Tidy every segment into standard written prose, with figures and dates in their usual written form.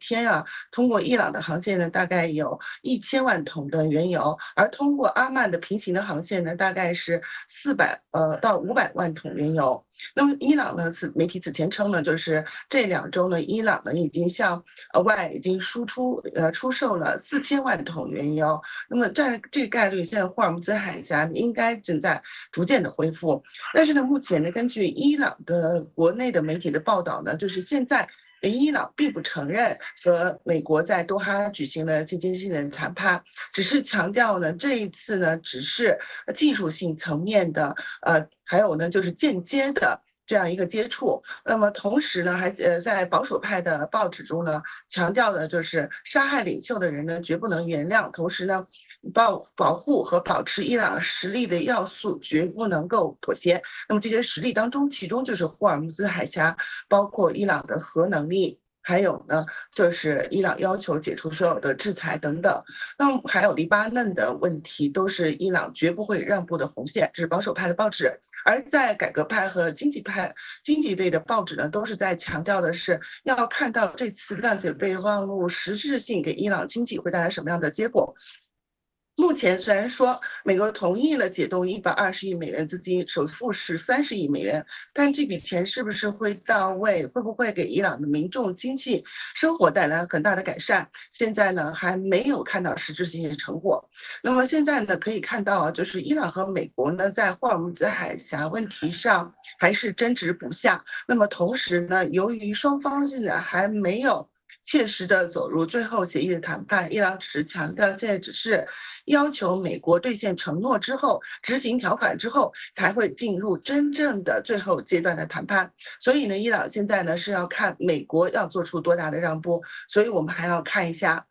天啊，通过伊朗的航线呢，大概有1000万桶的原油，而通过阿曼的平行的航线呢，大概是400到500万桶原油。那么伊朗呢，媒体此前称呢，就是这2周呢，伊朗呢已经向外已经出售了4000万桶原油。那么这概率，现在霍尔木兹海峡应该正在逐渐的恢复。但是呢，目前呢，根据伊朗的国内的媒体的报道呢，就是现在伊朗并不承认和美国在多哈举行了间接性的谈判，只是强调呢，这一次呢只是技术性层面的，还有呢就是间接的这样一个接触。那么同时呢，还在保守派的报纸中呢，强调的就是杀害领袖的人呢绝不能原谅，同时呢，保护和保持伊朗实力的要素绝不能够妥协。那么这些实力当中，其中就是霍尔木兹海峡，包括伊朗的核能力。还有呢，就是伊朗要求解除所有的制裁等等。那么还有黎巴嫩的问题，都是伊朗绝不会让步的红线，这是保守派的报纸。而在改革派和经济类的报纸呢，都是在强调的是要看到这次谅解备忘录实质性给伊朗经济会带来什么样的结果。目前虽然说美国同意了解冻120亿美元资金，首付是30亿美元，但这笔钱是不是会到位，会不会给伊朗的民众经济生活带来很大的改善，现在呢还没有看到实质性的成果。那么现在呢可以看到，就是伊朗和美国呢在霍尔木兹海峡问题上还是争执不下。那么同时呢，由于双方现在还没有切实的走入最后协议的谈判，伊朗只是强调现在只是要求美国兑现承诺之后，执行条款之后，才会进入真正的最后阶段的谈判。所以呢，伊朗现在呢是要看美国要做出多大的让步，所以我们还要看一下。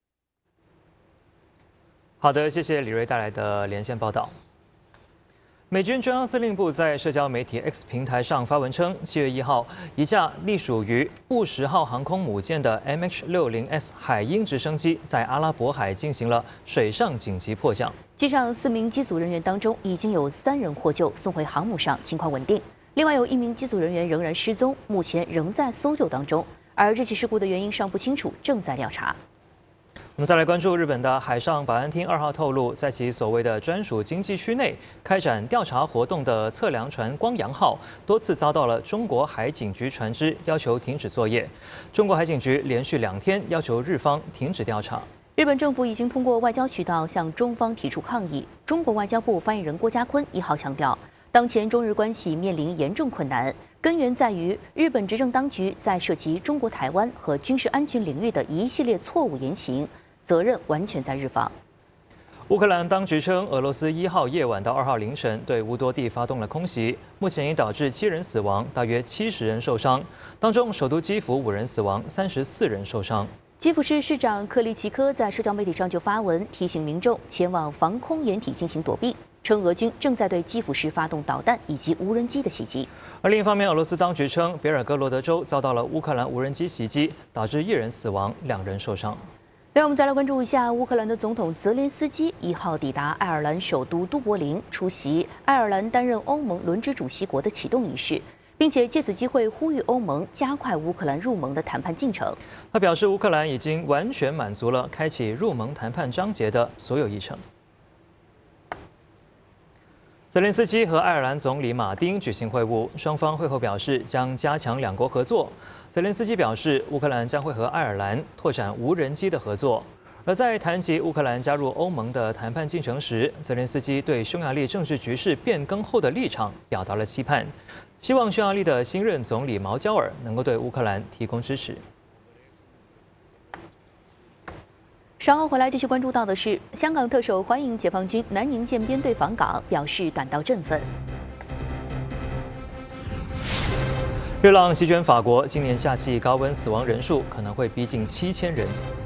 好的，谢谢李瑞带来的连线报道。美军中央司令部在社交媒体 X 平台上发文称，7月1号，一架隶属于布什号航空母舰的 MH-60S 海鹰直升机在阿拉伯海进行了水上紧急迫降。 机上4名机组人员当中，已经有3人获救，送回航母上，情况稳定。另外有1名机组人员仍然失踪，目前仍在搜救当中。而这起事故的原因尚不清楚，正在调查。 我们再来关注日本的海上保安厅2号透露，在其所谓的专属经济区内开展调查活动的测量船光阳号多次遭到了中国海警局船只要求停止作业。中国海警局连续2天要求日方停止调查。 日本政府已经通过外交渠道向中方提出抗议。中国外交部发言人郭家坤1号强调，当前中日关系面临严重困难，根源在于日本执政当局在涉及中国台湾和军事安全领域的一系列错误言行。责任完全在日方。 乌克兰当局称，俄罗斯1号夜晚到2号凌晨对乌多地发动了空袭，目前已导致7人死亡，大约70人受伤，当中首都基辅5人死亡，34人受伤。 基辅市市长克里奇科在社交媒体上就发文提醒民众前往防空掩体进行躲避，称俄军正在对基辅市发动导弹以及无人机的袭击。 而另一方面，俄罗斯当局称，别尔哥罗德州遭到了乌克兰无人机袭击，导致1人死亡，2人受伤。 让我们再来关注一下乌克兰的总统泽连斯基1号抵达爱尔兰首都都柏林，出席爱尔兰担任欧盟轮值主席国的启动仪式，并且借此机会呼吁欧盟加快乌克兰入盟的谈判进程。 他表示，乌克兰已经完全满足了开启入盟谈判章节的所有议程。泽连斯基和爱尔兰总理马丁举行会晤，双方会后表示将加强两国合作。泽连斯基表示，乌克兰将会和爱尔兰拓展无人机的合作。而在谈及乌克兰加入欧盟的谈判进程时，泽连斯基对匈牙利政治局势变更后的立场表达了期盼，希望匈牙利的新任总理毛焦尔能够对乌克兰提供支持。 稍后回来继续关注到的是，香港特首欢迎解放军南宁舰编队访港，表示感到振奋。 热浪席卷法国，今年夏季高温死亡人数可能会逼近7000人。